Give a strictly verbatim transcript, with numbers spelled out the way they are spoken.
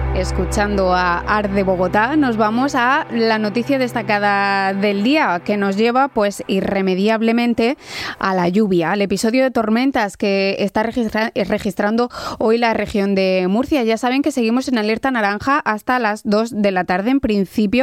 Escuchando a Art de Bogotá, nos vamos a la noticia destacada del día, que nos lleva pues irremediablemente a la lluvia, al episodio de tormentas que está registra- registrando hoy la región de Murcia. Ya saben que seguimos en alerta naranja hasta las dos de la tarde. En principio